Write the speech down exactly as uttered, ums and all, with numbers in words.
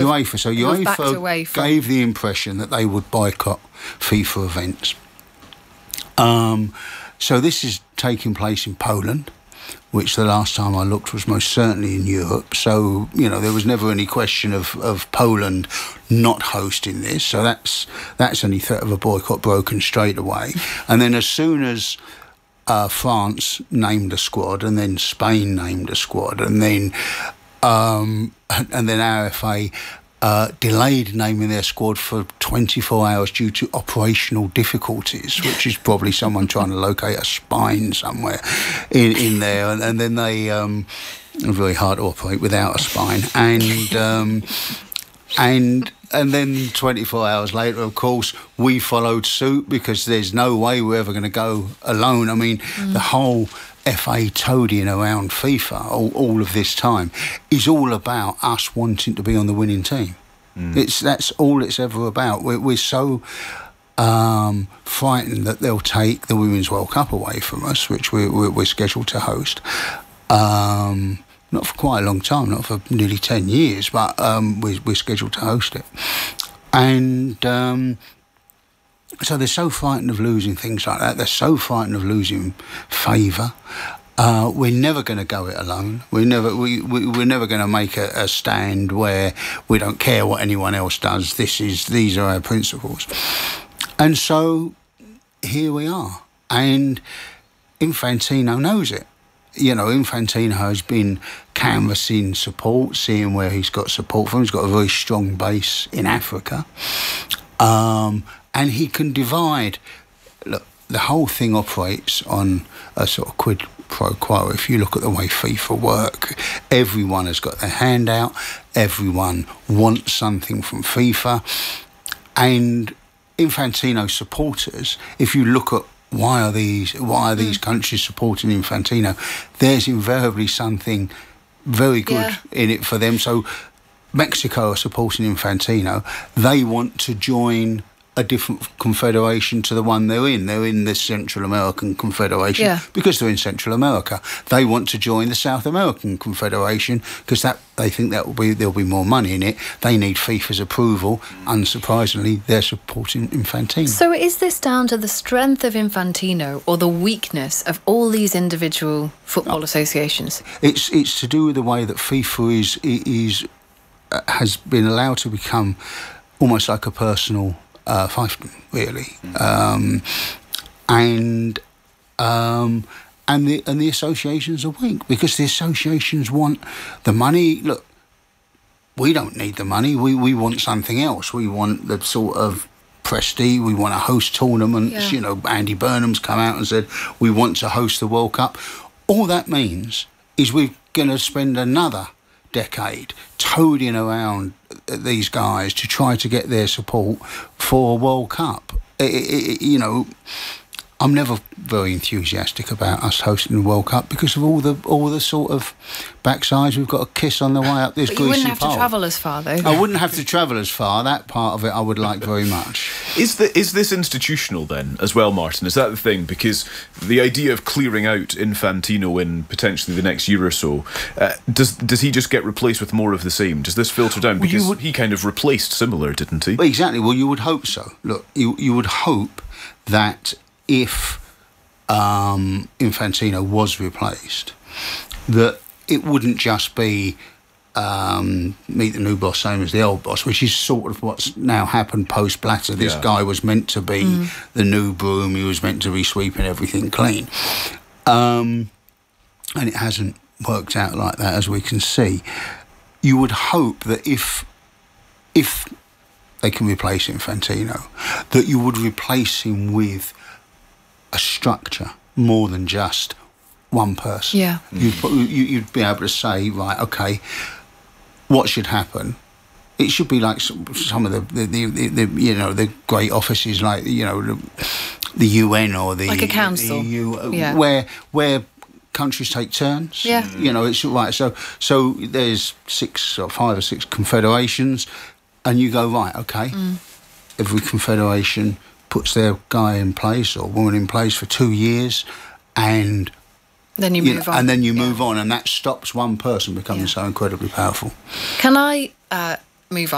UEFA. So UEFA, UEFA gave the impression that they would boycott FIFA events. Um, so this is taking place in Poland, which the last time I looked was most certainly in Europe. So, you know, there was never any question of, of Poland not hosting this. So that's that's any threat of a boycott broken straight away. And then as soon as uh, France named a squad, and then Spain named a squad, and then um, and then R F A uh, delayed naming their squad for twenty-four hours due to operational difficulties, which is probably someone trying to locate a spine somewhere in, in there. And, and then they um, are very hard to operate without a spine. And um, and and then twenty-four hours later, of course, we followed suit, because there's no way we're ever going to go alone. I mean, mm. the whole F A toadying around FIFA all, all of this time is all about us wanting to be on the winning team. Mm. It's that's all it's ever about. We're, we're so um, frightened that they'll take the Women's World Cup away from us, which we're, we're, we're scheduled to host. Um, not for quite a long time, not for nearly ten years, but um, we're, we're scheduled to host it. And Um, So they're so frightened of losing things like that. They're so frightened of losing favour. Uh, we're never going to go it alone. We're never we, we we're never going to make a, a stand where we don't care what anyone else does. This is these are our principles. And so here we are. And Infantino knows it. You know, Infantino has been canvassing support, seeing where he's got support from. He's got a very strong base in Africa. Um, and he can divide. Look, the whole thing operates on a sort of quid pro quo. If you look at the way FIFA work, everyone has got their hand out. Everyone wants something from FIFA. And Infantino supporters, if you look at why are these why are these mm. countries supporting Infantino, there's invariably something very good yeah. in it for them. So Mexico are supporting Infantino. They want to join a different confederation to the one they're in. They're in the Central American Confederation yeah. because they're in Central America. They want to join the South American Confederation because that they think that will be there'll be more money in it. They need FIFA's approval. Unsurprisingly, they're supporting Infantino. So is this down to the strength of Infantino or the weakness of all these individual football no. associations? It's it's to do with the way that FIFA is is uh, has been allowed to become almost like a personal Uh, fiefdom, really, um, and um, and the and the associations are weak because the associations want the money. Look, we don't need the money. We we want something else. We want the sort of prestige. We want to host tournaments. Yeah. You know, Andy Burnham's come out and said we want to host the World Cup. All that means is we're going to spend another decade toadying around these guys to try to get their support for a World Cup. It, it, it, you know, I'm never very enthusiastic about us hosting the World Cup because of all the all the sort of backsides we've got to kiss on the way up this but greasy you wouldn't have pole. to travel as far, though. I wouldn't have to travel as far. That part of it I would like very much. Is the is this institutional then as well, Martin? Is that the thing? Because the idea of clearing out Infantino in potentially the next year or so, uh, does does he just get replaced with more of the same? Does this filter down? Because well, would, he kind of replaced Similar, didn't he? Well, exactly. Well, you would hope so. Look, you you would hope that if um, Infantino was replaced, that it wouldn't just be um, meet the new boss, same as the old boss, which is sort of what's now happened post-Blatter. This yeah. guy was meant to be mm. the new broom. He was meant to be sweeping everything clean. Um, and it hasn't worked out like that, as we can see. You would hope that if if they can replace Infantino, that you would replace him with a structure more than just one person. Yeah. You'd, you'd be able to say, right, okay, what should happen? It should be like some of the, the, the, the you know, the great offices like, you know, the, the U N or the... Like a council. The E U, yeah. Where, where countries take turns. Yeah. You know, it's right. So, so there's six or five or six confederations and you go, right, okay, mm. every confederation puts their guy in place or woman in place for two years and then you, you move know, on. And then you yeah. move on and that stops one person becoming yeah. so incredibly powerful. Can I uh, move on?